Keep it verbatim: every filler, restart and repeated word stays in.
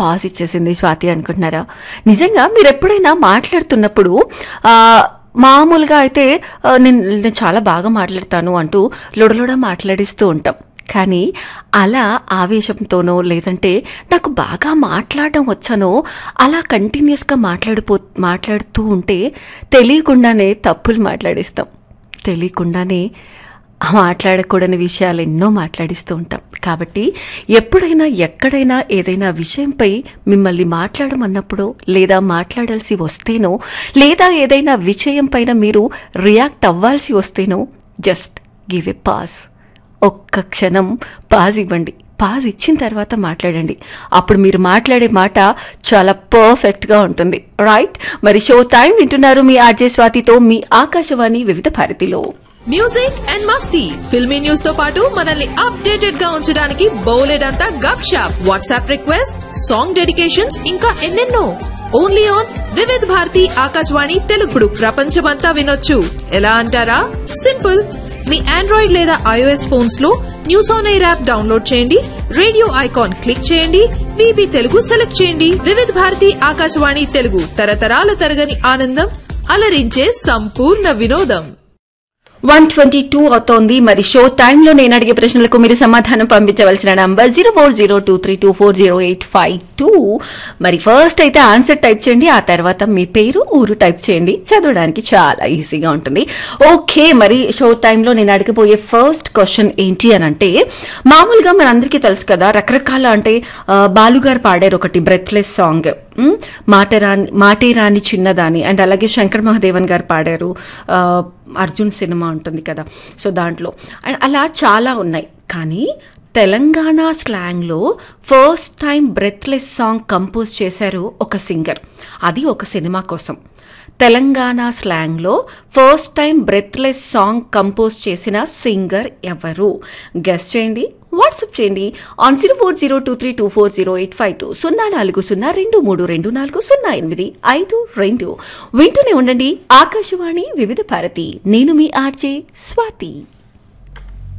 Pause ఇచ్చేసింది స్వాతి అనుకుంటున్నారా? నిజంగా మీరు ఎప్పుడైనా మాట్లాడుతున్నప్పుడు మామూలుగా అయితే నేను నేను చాలా బాగా మాట్లాడతాను అంటూ లొడలొడ మాట్లాడిస్తూ ఉంటాం. కానీ అలా ఆవేశంతోనో లేదంటే నాకు బాగా మాట్లాడడం వచ్చానో అలా కంటిన్యూస్గా మాట్లాడిపో మాట్లాడుతూ ఉంటే తెలియకుండానే తప్పులు మాట్లాడిస్తాం, తెలియకుండానే మాట్లాడకూడని విషయాలు ఎన్నో మాట్లాడిస్తూ ఉంటాం. కాబట్టి ఎప్పుడైనా ఎక్కడైనా ఏదైనా విషయంపై మిమ్మల్ని మాట్లాడమన్నప్పుడో లేదా మాట్లాడాల్సి వస్తేనో లేదా ఏదైనా విషయం పైన మీరు రియాక్ట్ అవ్వాల్సి వస్తేనో జస్ట్ గివ్ ఎ పాజ్. ఒక్క క్షణం పాజ్ ఇవ్వండి. పాజ్ ఇచ్చిన తర్వాత మాట్లాడండి. అప్పుడు మీరు మాట్లాడే మాట చాలా పర్ఫెక్ట్గా ఉంటుంది. రైట్? మరి షో టైం వింటున్నారు మీ ఆర్జే స్వాతితో మీ ఆకాశవాణి వివిధ భారతిలో. Music and Masti, filmy news తో పాటు మనల్ని అప్డేటెడ్ గా ఉంచడానికి బౌలెడంతా గప్ shop, WhatsApp request, song dedications, ఇంకా ఎన్నెన్నో. ఓన్లీ ఆన్ వివిధ భారతి ఆకాశవాణి తెలుగుడు. ప్రపంచమంతా వినొచ్చు. ఎలా అంటారా? సింపుల్. మీ ఆండ్రాయిడ్ లేదా ఐఓఎస్ ఫోన్స్ లో news on air app download చేయండి, రేడియో ఐకాన్ క్లిక్ చేయండి, వీబీ తెలుగు సెలెక్ట్ చేయండి. వివిధ భారతి ఆకాశవాణి తెలుగు, తరతరాల తరగని ఆనందం, అలరించే సంపూర్ణ వినోదం. వన్ ట్వంటీ టూ అవుతోంది. మరి షో టైంలో నేను అడిగే ప్రశ్నలకు మీరు సమాధానం పంపించవలసిన number zero four zero two three two four zero eight five two. మరి ఫస్ట్ అయితే ఆన్సర్ టైప్ చేయండి, ఆ తర్వాత మీ పేరు ఊరు టైప్ చేయండి. చదవడానికి చాలా ఈజీగా ఉంటుంది. ఓకే, మరి షో టైంలో నేను అడగబోయే ఫస్ట్ క్వశ్చన్ ఏంటి అని అంటే, మామూలుగా మనందరికీ తెలుసు కదా, రకరకాల అంటే బాలుగారు పాడారు ఒకటి బ్రెత్లెస్ సాంగ్, మాటరాని మాటేరాని చిన్నదాని, అండ్ అలాగే శంకర్ మహాదేవన్ గారు పాడారు అర్జున్ సినిమా ఉంటుంది కదా, సో దాంట్లో. అండ్ అలా చాలా ఉన్నాయి. కానీ Telangana స్లాంగ్లో first time breathless song compose చేశారు ఒక సింగర్. అది ఒక సినిమా కోసం. Telangana స్లాంగ్లో first time breathless song compose చేసిన సింగర్ ఎవరు? గెస్ చేయండి, వాట్సాప్ చేయండి on zero four zero two three two four zero eight five two సున్నా నాలుగు సున్నా రెండు మూడు రెండు నాలుగు సున్నా ఎనిమిది ఐదు రెండు. వింటూనే ఉండండి ఆకాశవాణి వివిధ భారతి. నేను మీ ఆర్జే స్వాతి.